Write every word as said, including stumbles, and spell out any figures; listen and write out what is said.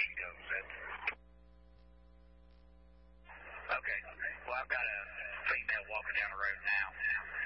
she goes. That's... Okay. Well, I've got a female walking down the road now.